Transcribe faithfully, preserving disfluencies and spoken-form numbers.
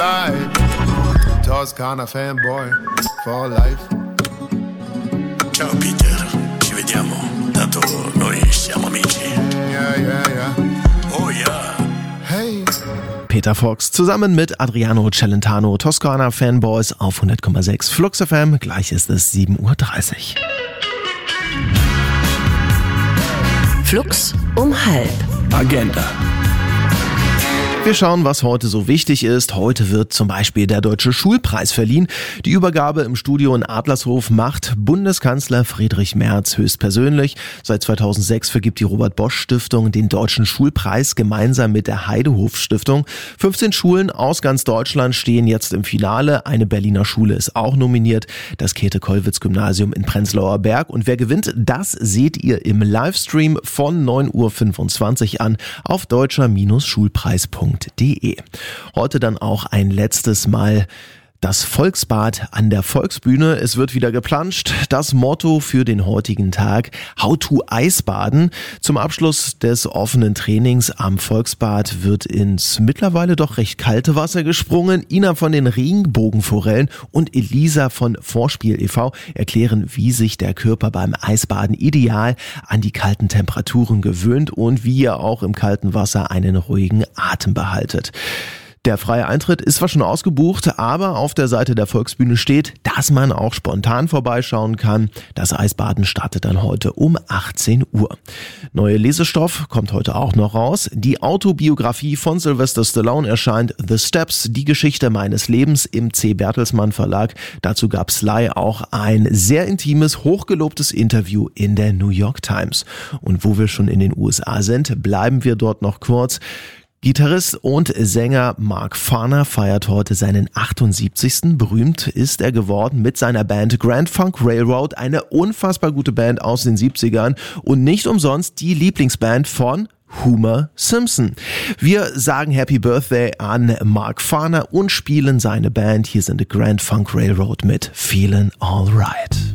life. Toscana fanboy for life. Ciao Peter, ci vediamo, tanto noi siamo amici. Yeah, yeah, yeah. Oh ja. Hey. Peter Fox zusammen mit Adriano Celentano, Toscana Fanboys auf hundert Komma sechs Flux F M. Gleich ist es sieben Uhr dreißig. Flux um halb. Agenda. Wir schauen, was heute so wichtig ist. Heute wird zum Beispiel der Deutsche Schulpreis verliehen. Die Übergabe im Studio in Adlershof macht Bundeskanzler Friedrich Merz höchstpersönlich. Seit zweitausendsechs vergibt die Robert-Bosch-Stiftung den Deutschen Schulpreis gemeinsam mit der Heidehof-Stiftung. fünfzehn Schulen aus ganz Deutschland stehen jetzt im Finale. Eine Berliner Schule ist auch nominiert, das Käthe-Kollwitz-Gymnasium in Prenzlauer Berg. Und wer gewinnt, das seht ihr im Livestream von neun Uhr fünfundzwanzig an auf deutscher-schulpreis punkt de. Heute dann auch ein letztes Mal das Volksbad an der Volksbühne. Es wird wieder geplanscht. Das Motto für den heutigen Tag: How to Eisbaden. Zum Abschluss des offenen Trainings am Volksbad wird ins mittlerweile doch recht kalte Wasser gesprungen. Ina von den Regenbogenforellen und Elisa von Vorspiel e V erklären, wie sich der Körper beim Eisbaden ideal an die kalten Temperaturen gewöhnt und wie ihr auch im kalten Wasser einen ruhigen Atem behaltet. Der freie Eintritt ist zwar schon ausgebucht, aber auf der Seite der Volksbühne steht, dass man auch spontan vorbeischauen kann. Das Eisbaden startet dann heute um achtzehn Uhr. Neuer Lesestoff kommt heute auch noch raus. Die Autobiografie von Sylvester Stallone erscheint, The Steps, die Geschichte meines Lebens, im C. Bertelsmann Verlag. Dazu gab Sly auch ein sehr intimes, hochgelobtes Interview in der New York Times. Und wo wir schon in den U S A sind, bleiben wir dort noch kurz. Gitarrist und Sänger Mark Farner feiert heute seinen achtundsiebzigsten Berühmt ist er geworden mit seiner Band Grand Funk Railroad, eine unfassbar gute Band aus den siebzigern und nicht umsonst die Lieblingsband von Homer Simpson. Wir sagen Happy Birthday an Mark Farner und spielen seine Band. Hier sind die Grand Funk Railroad mit Feelin' Alright.